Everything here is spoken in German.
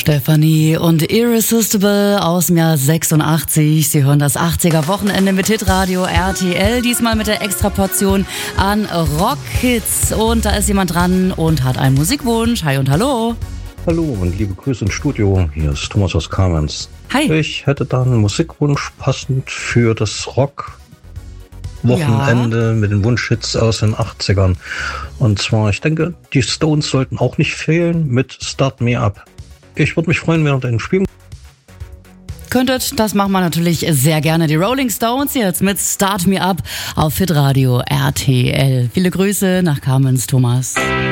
Stefanie und Irresistible aus dem Jahr 86. Sie hören das 80er-Wochenende mit Hitradio RTL. Diesmal mit der Extraportion an Rockhits. Und da ist jemand dran und hat einen Musikwunsch. Hi und hallo. Hallo und liebe Grüße ins Studio. Hier ist Thomas aus Kamenz. Hi. Ich hätte da einen Musikwunsch passend für das Rock-Wochenende mit den Wunschhits aus den 80ern. Und zwar, ich denke, die Stones sollten auch nicht fehlen mit Start Me Up. Ich würde mich freuen, wenn ihr den spielen könntet. Das machen wir natürlich sehr gerne. Die Rolling Stones jetzt mit Start Me Up auf Hitradio RTL. Viele Grüße nach Kamenz, Thomas.